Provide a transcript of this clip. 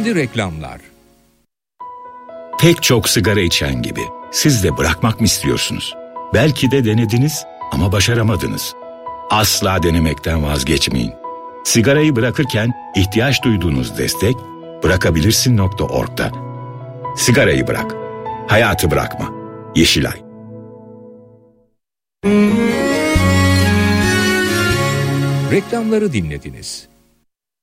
Şimdi reklamlar. Pek çok sigara içen gibi siz de bırakmak mı istiyorsunuz? Belki de denediniz ama başaramadınız. Asla denemekten vazgeçmeyin. Sigarayı bırakırken ihtiyaç duyduğunuz destek bırakabilirsin.org'da. Sigarayı bırak. Hayatı bırakma. Yeşilay. Reklamları dinlediniz.